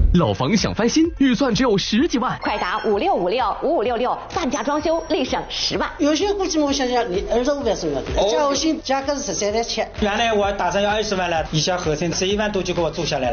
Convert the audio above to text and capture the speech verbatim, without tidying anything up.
老房想翻新，预算只有十几万， 快打五六五六五五六六，半价装修，立省十万。 有些估计我想想，你二十五万是要的，加我新价格是十三点七。 原来我打算要二十万了，一小合成，这一万多就给我做下来了。